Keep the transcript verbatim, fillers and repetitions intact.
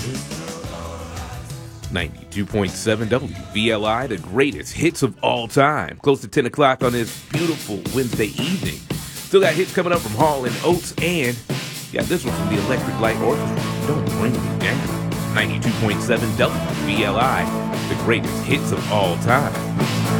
ninety-two point seven W V L I, the greatest hits of all time. Close to ten o'clock on this beautiful Wednesday evening. Still got hits coming up from Hall and Oates, and yeah, this one from the Electric Light Orchestra. Don't bring me down. ninety-two point seven W V L I, the greatest hits of all time.